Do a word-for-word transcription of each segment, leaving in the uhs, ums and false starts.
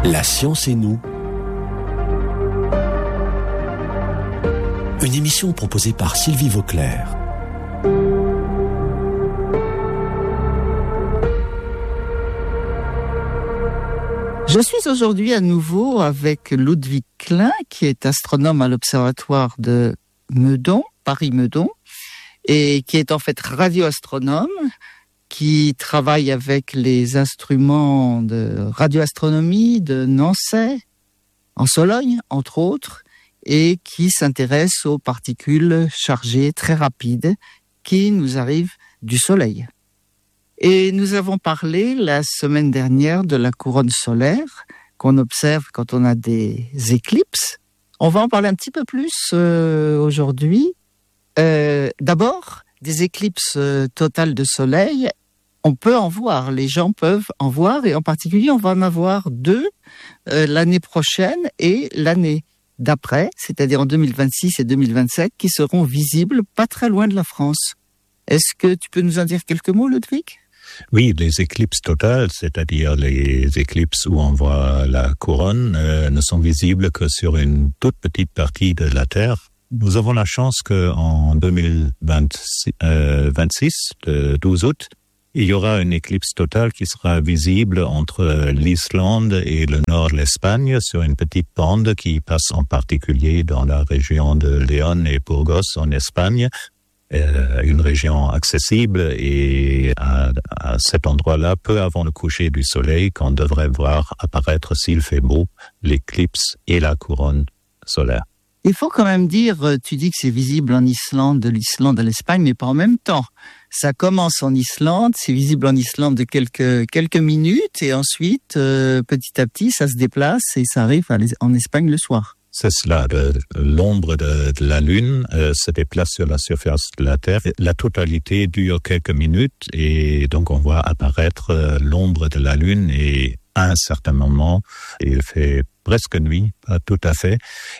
La science et nous. Une émission proposée par Sylvie Vauclair. Je suis aujourd'hui à nouveau avec Ludwig Klein, qui est astronome à l'Observatoire de Meudon, Paris-Meudon, et qui est en fait radioastronome, qui travaille avec les instruments de radioastronomie de Nancy, en Sologne, entre autres, et qui s'intéresse aux particules chargées très rapides qui nous arrivent du Soleil. Et nous avons parlé la semaine dernière de la couronne solaire qu'on observe quand on a des éclipses. On va en parler un petit peu plus euh, aujourd'hui. Euh, d'abord, des éclipses euh, totales de Soleil, on peut en voir, les gens peuvent en voir, et en particulier, on va en avoir deux euh, l'année prochaine et l'année d'après, c'est-à-dire en deux mille vingt-six et deux mille vingt-sept, qui seront visibles pas très loin de la France. Est-ce que tu peux nous en dire quelques mots, Ludwig ? Oui, les éclipses totales, c'est-à-dire les éclipses où on voit la couronne, euh, ne sont visibles que sur une toute petite partie de la Terre. Nous avons la chance qu'en deux mille vingt-six, euh, vingt-six, le douze août, il y aura une éclipse totale qui sera visible entre l'Islande et le nord de l'Espagne sur une petite bande qui passe en particulier dans la région de Léon et Burgos en Espagne, euh, une région accessible, et à, à cet endroit-là, peu avant le coucher du soleil, qu'on devrait voir apparaître, s'il fait beau, l'éclipse et la couronne solaire. Il faut quand même dire, tu dis que c'est visible en Islande, de l'Islande à l'Espagne, mais pas en même temps. Ça commence en Islande, c'est visible en Islande de quelques quelques minutes, et ensuite, euh, petit à petit, ça se déplace et ça arrive en Espagne le soir. C'est cela, de, l'ombre de, de la Lune euh, se déplace sur la surface de la Terre. La totalité dure quelques minutes, et donc on voit apparaître euh, l'ombre de la Lune, et à un certain moment, il fait presque nuit, pas tout à fait,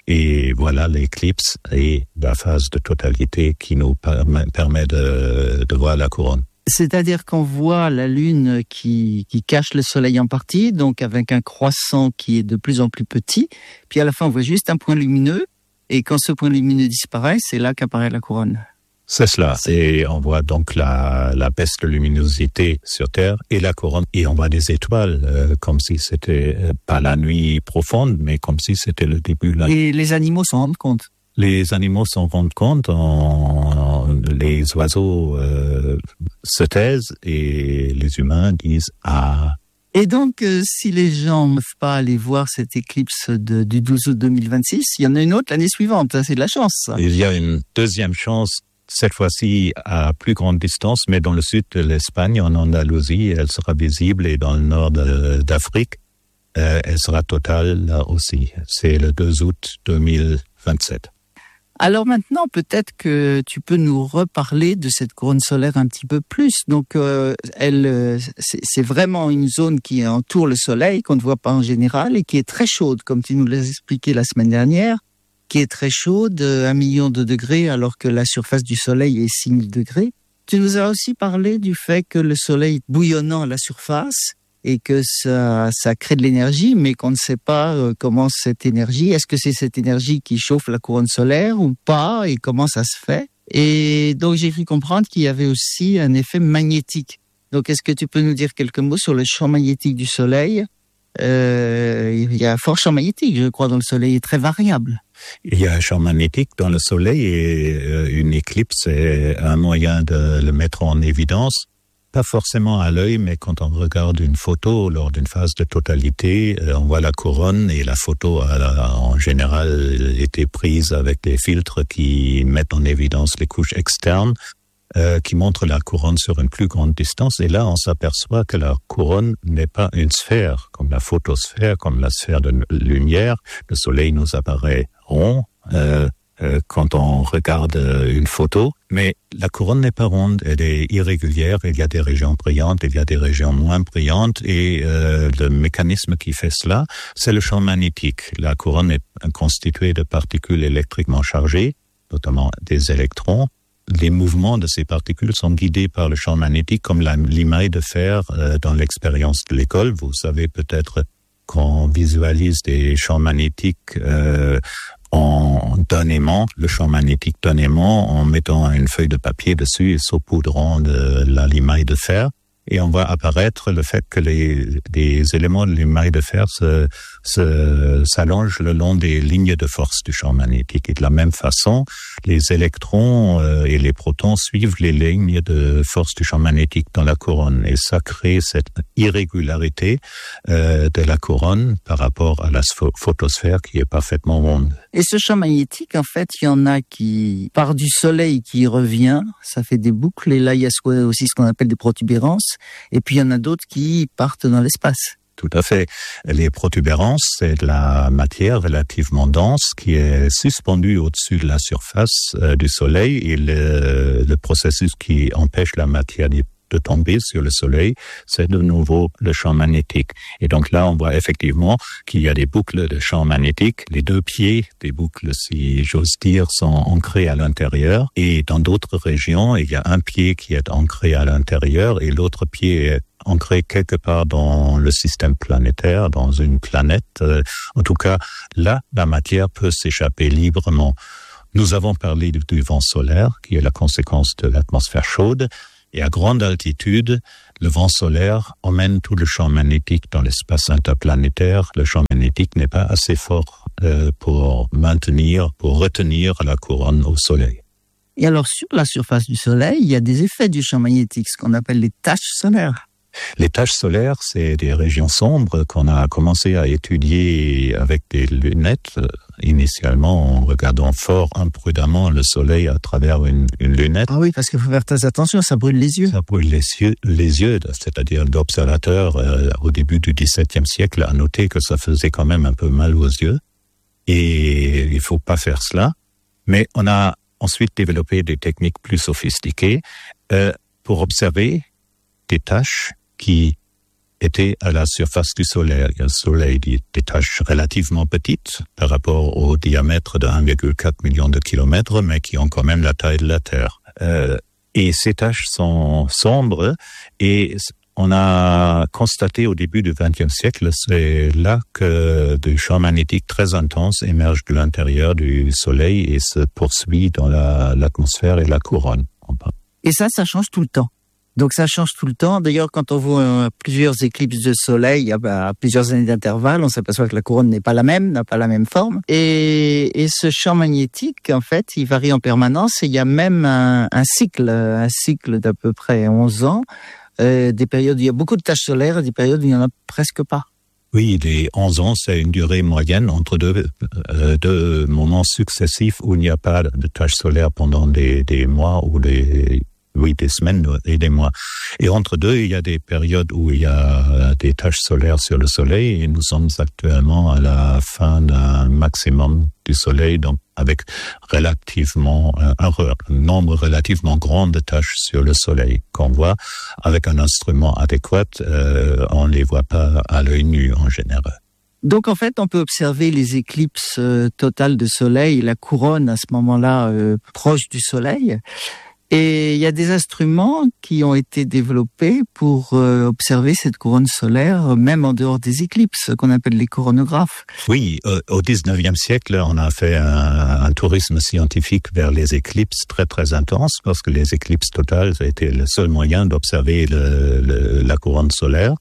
et voilà l'éclipse et la phase de totalité qui nous permet, permet de, de voir la couronne. C'est-à-dire qu'on voit la Lune qui, qui cache le Soleil en partie, donc avec un croissant qui est de plus en plus petit, puis à la fin on voit juste un point lumineux, et quand ce point lumineux disparaît, c'est là qu'apparaît la couronne. C'est cela, et on voit donc la, la baisse de luminosité sur Terre et la couronne, et on voit des étoiles, euh, comme si c'était euh, pas la nuit profonde, mais comme si c'était le début de la nuit. Et les animaux s'en rendent compte ? Les animaux s'en rendent compte, en, en, les oiseaux euh, se taisent, et les humains disent « Ah ». Et donc, euh, si les gens ne peuvent pas aller voir cette éclipse de, du douze août deux mille vingt-six, il y en a une autre l'année suivante, c'est de la chance. Ça. Il y a une deuxième chance, cette fois-ci à plus grande distance, mais dans le sud de l'Espagne, en Andalousie, elle sera visible, et dans le nord de, d'Afrique, euh, elle sera totale là aussi. C'est le deux août deux mille vingt-sept. Alors maintenant, peut-être que tu peux nous reparler de cette couronne solaire un petit peu plus. Donc, euh, elle, c'est, c'est vraiment une zone qui entoure le Soleil, qu'on ne voit pas en général, et qui est très chaude, comme tu nous l'as expliqué la semaine dernière, qui est très chaude, un million de degrés, alors que la surface du Soleil est six mille degrés. Tu nous as aussi parlé du fait que le Soleil est bouillonnant à la surface, et que ça, ça crée de l'énergie, mais qu'on ne sait pas euh, comment cette énergie, est-ce que c'est cette énergie qui chauffe la couronne solaire ou pas, et comment ça se fait. Et donc j'ai cru comprendre qu'il y avait aussi un effet magnétique. Donc est-ce que tu peux nous dire quelques mots sur le champ magnétique du Soleil ? euh, Il y a un fort champ magnétique, je crois, dans le Soleil, est très variable. Il y a un champ magnétique dans le Soleil, et une éclipse est un moyen de le mettre en évidence. Pas forcément à l'œil, mais quand on regarde une photo lors d'une phase de totalité, on voit la couronne, et la photo a en général été prise avec des filtres qui mettent en évidence les couches externes, euh, qui montrent la couronne sur une plus grande distance. Et là, on s'aperçoit que la couronne n'est pas une sphère, comme la photosphère, comme la sphère de lumière. Le Soleil nous apparaît rond, euh, quand on regarde une photo, mais la couronne n'est pas ronde, elle est irrégulière, il y a des régions brillantes, il y a des régions moins brillantes, et euh, le mécanisme qui fait cela, c'est le champ magnétique. La couronne est constituée de particules électriquement chargées, notamment des électrons. Les mouvements de ces particules sont guidés par le champ magnétique, comme la, l'émail de fer euh, dans l'expérience de l'école. Vous savez peut-être qu'on visualise des champs magnétiques euh, en donnément, le champ magnétique donnément, en mettant une feuille de papier dessus et saupoudrant de la limaille de fer. Et on voit apparaître le fait que les, les éléments de l'émail de fer se, se, s'allongent le long des lignes de force du champ magnétique. Et de la même façon, les électrons euh, et les protons suivent les lignes de force du champ magnétique dans la couronne. Et ça crée cette irrégularité euh, de la couronne par rapport à la photosphère qui est parfaitement ronde. Et ce champ magnétique, en fait, il y en a qui part du soleil, qui revient, ça fait des boucles. Et là, il y a aussi ce qu'on appelle des protubérances. Et puis, il y en a d'autres qui partent dans l'espace. Tout à fait. Les protubérances, c'est de la matière relativement dense qui est suspendue au-dessus de la surface euh, du Soleil et le, le processus qui empêche la matière de tomber sur le Soleil, c'est de nouveau le champ magnétique. Et donc là, on voit effectivement qu'il y a des boucles de champ magnétique. Les deux pieds des boucles, si j'ose dire, sont ancrés à l'intérieur. Et dans d'autres régions, il y a un pied qui est ancré à l'intérieur et l'autre pied est ancré quelque part dans le système planétaire, dans une planète. En tout cas, là, la matière peut s'échapper librement. Nous avons parlé du vent solaire, qui est la conséquence de l'atmosphère chaude. Et à grande altitude, le vent solaire emmène tout le champ magnétique dans l'espace interplanétaire. Le champ magnétique n'est pas assez fort euh, pour maintenir, pour retenir la couronne au Soleil. Et alors, sur la surface du Soleil, il y a des effets du champ magnétique, ce qu'on appelle les taches solaires. Les taches solaires, c'est des régions sombres qu'on a commencé à étudier avec des lunettes, initialement en regardant fort imprudemment le soleil à travers une, une lunette. Ah oui, parce qu'il faut faire très attention, ça brûle les yeux. Ça brûle les yeux, les yeux c'est-à-dire l'observateur euh, au début du dix-septième siècle a noté que ça faisait quand même un peu mal aux yeux. Et il faut pas faire cela. Mais on a ensuite développé des techniques plus sophistiquées euh, pour observer des taches qui étaient à la surface du Soleil. Le Soleil dit des taches relativement petites par rapport au diamètre de un virgule quatre million de kilomètres, mais qui ont quand même la taille de la Terre. Euh, et ces taches sont sombres et on a constaté au début du vingtième siècle, c'est là que des champs magnétiques très intenses émergent de l'intérieur du Soleil et se poursuivent dans la, l'atmosphère et la couronne. Et ça, ça change tout le temps. Donc ça change tout le temps. D'ailleurs, quand on voit euh, plusieurs éclipses de soleil à, à plusieurs années d'intervalle, on s'aperçoit que la couronne n'est pas la même, n'a pas la même forme. Et, et ce champ magnétique, en fait, il varie en permanence. Et il y a même un, un cycle, un cycle d'à peu près onze ans. Euh, des périodes où il y a beaucoup de taches solaires et des périodes où il n'y en a presque pas. Oui, les onze ans, c'est une durée moyenne entre deux, euh, deux moments successifs où il n'y a pas de taches solaires pendant des, des mois ou des... Oui, des semaines et des mois. Et entre deux, il y a des périodes où il y a des taches solaires sur le Soleil et nous sommes actuellement à la fin d'un maximum du Soleil, donc avec relativement un, un nombre relativement grand de taches sur le Soleil qu'on voit. Avec un instrument adéquat, euh, on ne les voit pas à l'œil nu en général. Donc en fait, on peut observer les éclipses euh, totales de Soleil, la couronne à ce moment-là euh, proche du Soleil. Et il y a des instruments qui ont été développés pour euh, observer cette couronne solaire, même en dehors des éclipses, qu'on appelle les coronographes. Oui, euh, au dix-neuvième siècle, on a fait un, un tourisme scientifique vers les éclipses très très intense, parce que les éclipses totales, ça a été le seul moyen d'observer le, le, la couronne solaire.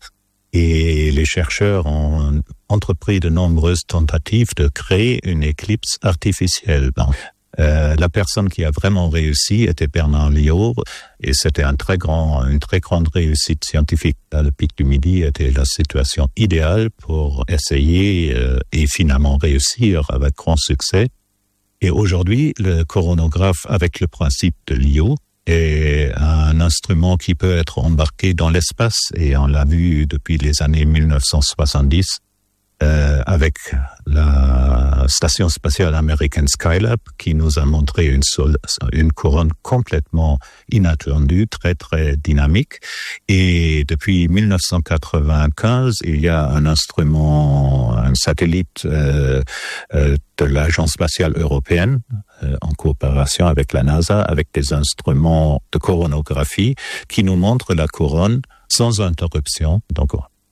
Et les chercheurs ont entrepris de nombreuses tentatives de créer une éclipse artificielle. Bon. Euh, la personne qui a vraiment réussi était Bernard Lyot et c'était un très grand, une très grande réussite scientifique. Là, le pic du Midi était la situation idéale pour essayer euh, et finalement réussir avec grand succès. Et aujourd'hui, le coronographe avec le principe de Lyot est un instrument qui peut être embarqué dans l'espace et on l'a vu depuis les années mille neuf cent soixante-dix. Euh, avec la station spatiale américaine Skylab qui nous a montré une, sol, une couronne complètement inattendue, très très dynamique. Et depuis mille neuf cent quatre-vingt-quinze, il y a un instrument, un satellite euh, euh, de l'Agence spatiale européenne euh, en coopération avec la NASA, avec des instruments de coronographie qui nous montrent la couronne sans interruption. Donc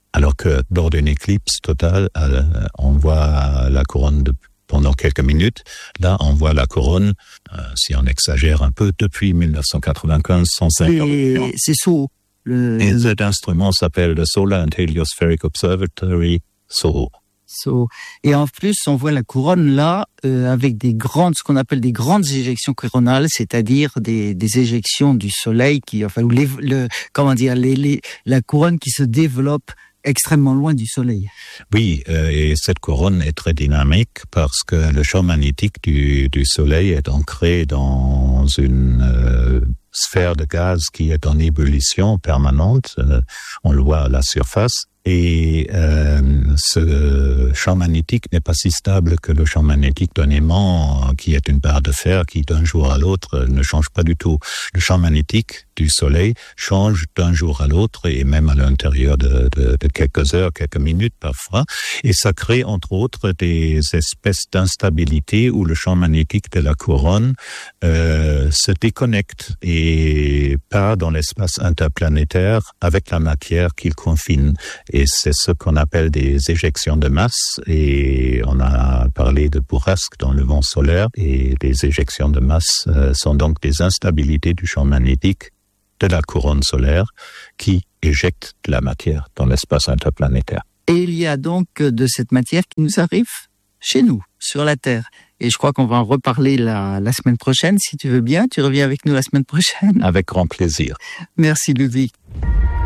Alors que lors d'une éclipse totale, euh, on voit la couronne de, pendant quelques minutes. Là, on voit la couronne, euh, si on exagère un peu, depuis dix-neuf cent quatre-vingt-quinze, cent cinquante. Et c'est S O. Le... Et cet instrument s'appelle le Solar and Heliospheric Observatory, S O O. So, et en plus, on voit la couronne là euh, avec des grandes, ce qu'on appelle des grandes éjections coronales, c'est-à-dire des, des éjections du Soleil qui, enfin, les, le, comment dire, les, les, la couronne qui se développe extrêmement loin du Soleil. Oui, euh, et cette couronne est très dynamique parce que le champ magnétique du, du Soleil est ancré dans une euh, sphère de gaz qui est en ébullition permanente. Euh, on le voit à la surface. Et euh, ce champ magnétique n'est pas si stable que le champ magnétique d'un aimant, qui est une barre de fer qui d'un jour à l'autre ne change pas du tout. Le champ magnétique du Soleil change d'un jour à l'autre et même à l'intérieur de, de, de quelques heures, quelques minutes parfois. Et ça crée entre autres des espèces d'instabilité où le champ magnétique de la couronne euh, se déconnecte et part dans l'espace interplanétaire avec la matière qu'il confine. Et c'est ce qu'on appelle des éjections de masse. Et on a parlé de bourrasques dans le vent solaire. Et les éjections de masse euh, sont donc des instabilités du champ magnétique de la couronne solaire qui éjecte de la matière dans l'espace interplanétaire. Et il y a donc de cette matière qui nous arrive chez nous, sur la Terre. Et je crois qu'on va en reparler la, la semaine prochaine. Si tu veux bien, tu reviens avec nous la semaine prochaine. Avec grand plaisir. Merci Ludwig.